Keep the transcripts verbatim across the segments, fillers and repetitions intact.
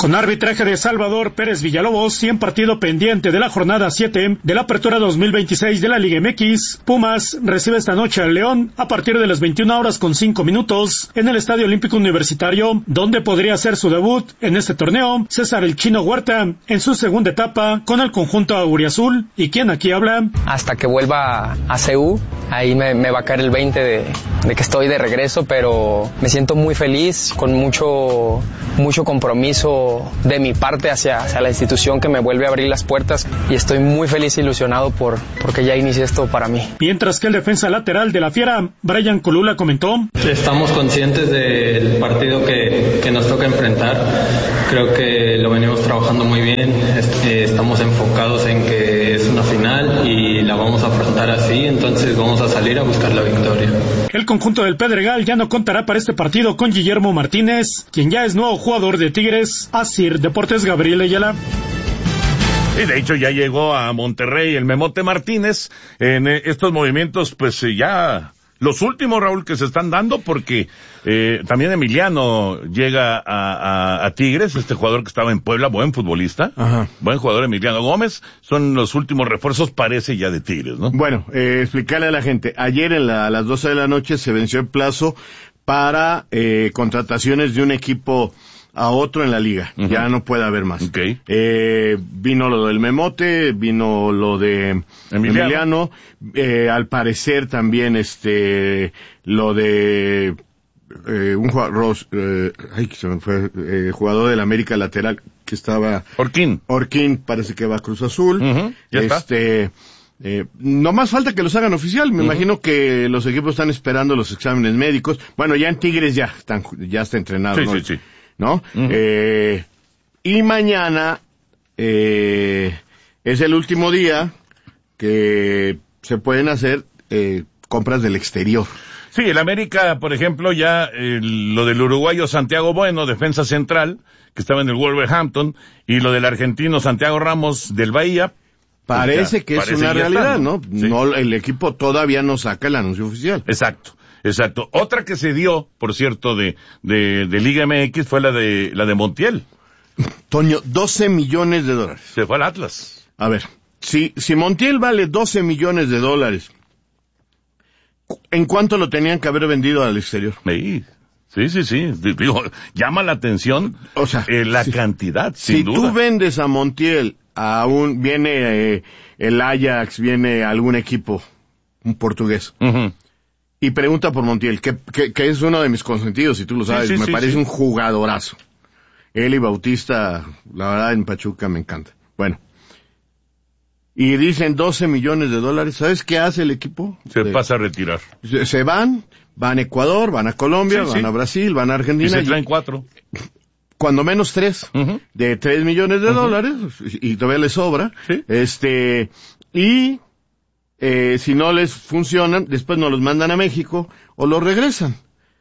Con arbitraje de Salvador Pérez Villalobos y en partido pendiente de la jornada siete de la apertura dos mil veintiséis de la Liga M X, Pumas recibe esta noche al León a partir de las veintiuna horas con cinco minutos en el Estadio Olímpico Universitario, donde podría hacer su debut en este torneo César el Chino Huerta en su segunda etapa con el conjunto auriazul. ¿Y quién aquí habla? Hasta que vuelva a C U, ahí me, me va a caer el veinte de, de que estoy de regreso, pero me siento muy feliz, con mucho, mucho compromiso de mi parte hacia, hacia la institución que me vuelve a abrir las puertas, y estoy muy feliz e ilusionado por, porque ya inicié esto para mí. Mientras que el defensa lateral de la Fiera, Brian Colula, comentó: estamos conscientes del partido que, que nos toca enfrentar. Creo que lo venimos trabajando muy bien, estamos enfocados en que es una final y la vamos a afrontar así, entonces vamos a salir a buscar la victoria. El conjunto del Pedregal ya no contará para este partido con Guillermo Martínez, quien ya es nuevo jugador de Tigres. Asir Deportes, Gabriel Ayala. Y de hecho ya llegó a Monterrey el Memote Martínez en eh, estos movimientos, pues eh, ya los últimos, Raúl, que se están dando, porque eh, también Emiliano llega a, a, a Tigres, este jugador que estaba en Puebla, buen futbolista. Ajá. Buen jugador Emiliano Gómez, son los últimos refuerzos, parece, ya de Tigres, ¿no? Bueno, eh, explicarle a la gente, ayer en la, a las doce de la noche se venció el plazo para eh, contrataciones de un equipo a otro en la liga, uh-huh. Ya no puede haber más. Okay. Eh, vino lo del Memote, vino lo de Emiliano, Emiliano eh, al parecer también este, lo de eh, un jugador, eh, ay, se me fue, eh, jugador del América lateral que estaba... Orquín. Orquín, parece que va a Cruz Azul. Uh-huh. Ya este, está. Eh, no más falta que los hagan oficial. Me uh-huh. imagino que los equipos están esperando los exámenes médicos. Bueno, ya en Tigres ya están, ya está entrenado, sí, ¿no? Sí, sí, ¿no? Uh-huh. Eh, y mañana eh, es el último día que se pueden hacer eh, compras del exterior. Sí, el América, por ejemplo, ya eh, lo del uruguayo Santiago Bueno, defensa central, que estaba en el Wolverhampton, y lo del argentino Santiago Ramos del Bahía. Parece ya, que es una realidad, está, ¿no? Sí. No, el equipo todavía no saca el anuncio oficial. Exacto. Exacto. Otra que se dio, por cierto, de, de, de Liga M X fue la de, la de Montiel. Toño, doce millones de dólares. Se fue al Atlas. A ver, si, si Montiel vale doce millones de dólares, ¿en cuánto lo tenían que haber vendido al exterior? Sí, sí, sí, sí. Digo, llama la atención, o sea, eh, la sí. cantidad, sin si duda. Si tú vendes a Montiel, a un, viene eh, el Ajax, viene algún equipo, un portugués, uh-huh. y pregunta por Montiel, que, que, que es uno de mis consentidos, si tú lo sabes, sí, sí, me sí, parece sí. un jugadorazo. Él y Bautista, la verdad, en Pachuca me encanta. Bueno. Y dicen doce millones de dólares. ¿Sabes qué hace el equipo? Se de, pasa a retirar. Se, se van, van a Ecuador, van a Colombia, sí, van sí. a Brasil, van a Argentina. Y se traen y, cuatro. Cuando menos tres, uh-huh. de tres millones de uh-huh. dólares, y todavía les sobra. Sí. Este, y... Eh, si no les funcionan, después nos los mandan a México o los regresan.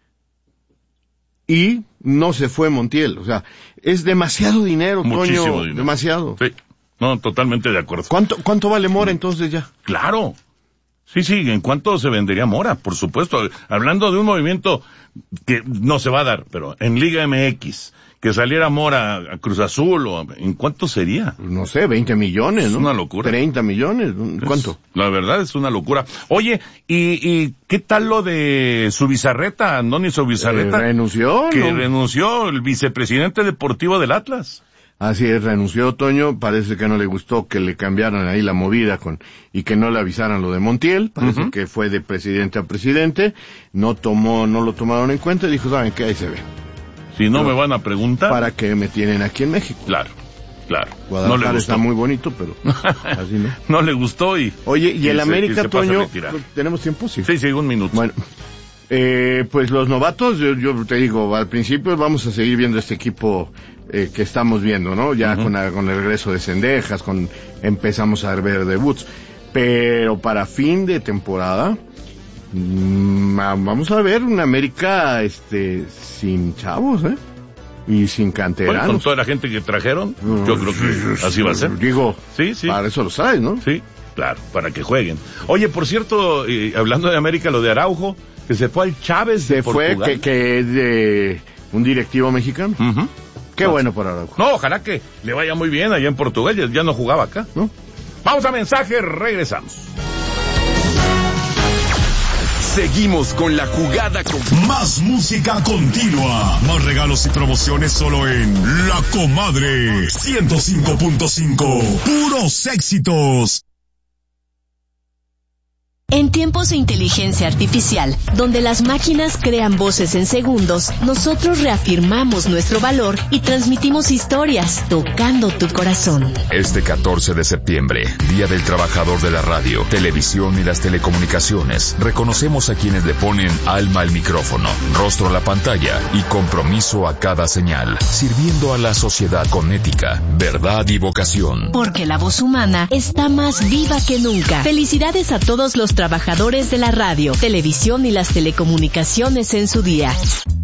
Y no se fue Montiel. O sea, es demasiado dinero, Muchísimo Toño. Dinero. Demasiado. Sí. No, totalmente de acuerdo. ¿Cuánto, cuánto vale Mora entonces ya? Claro. Sí, sí, ¿en cuánto se vendería Mora? Por supuesto. Hablando de un movimiento que no se va a dar, pero en Liga M X, que saliera Mora a Cruz Azul, o ¿en cuánto sería? No sé, veinte millones, ¿no? Es una locura. treinta millones, ¿cuánto? Es, la verdad es una locura. Oye, ¿y, y qué tal lo de Zubizarreta, Andoni Zubizarreta? Eh, renunció, Que ¿no? renunció el vicepresidente deportivo del Atlas. Así es, renunció Toño, parece que no le gustó que le cambiaran ahí la movida con y que no le avisaran lo de Montiel, parece uh-huh. que fue de presidente a presidente, no tomó, no lo tomaron en cuenta y dijo, ¿saben qué? Ahí se ve. Si no, no me van a preguntar. ¿Para qué me tienen aquí en México? Claro, claro. Guadalajara no le gustó. Está muy bonito, pero así no. No le gustó y... Oye, ¿y, y el se, América, Toño? ¿Tenemos tiempo? Sí. Sí, sí, un minuto. Bueno, eh, pues los novatos, yo, yo te digo, al principio vamos a seguir viendo este equipo eh, que estamos viendo, ¿no? Ya uh-huh. con, la, con el regreso de Cendejas, con empezamos a ver debuts. Pero para fin de temporada... vamos a ver una América este sin chavos, ¿eh? Y sin canteranos. Bueno, con toda la gente que trajeron, yo creo que así va a ser. Digo, sí, sí. Para eso lo sabes, ¿no? Sí, claro, para que jueguen. Oye, por cierto, eh, hablando de América, lo de Araujo, que se fue al Chávez de se Portugal. fue, que, que es de un directivo mexicano. Uh-huh. Qué no. bueno por Araujo. No, ojalá que le vaya muy bien allá en Portugal, ya, ya no jugaba acá, ¿no? Vamos a mensaje, regresamos. Seguimos con la jugada con más música continua, más regalos y promociones solo en La Comadre ciento cinco punto cinco, puros éxitos. En tiempos de inteligencia artificial, donde las máquinas crean voces en segundos, nosotros reafirmamos nuestro valor y transmitimos historias, tocando tu corazón. Este catorce de septiembre, Día del Trabajador de la Radio, Televisión y las Telecomunicaciones, reconocemos a quienes le ponen alma al micrófono, rostro a la pantalla y compromiso a cada señal, sirviendo a la sociedad con ética, verdad y vocación. Porque la voz humana está más viva que nunca. Felicidades a todos los trabajadores de la radio, televisión y las telecomunicaciones en su día.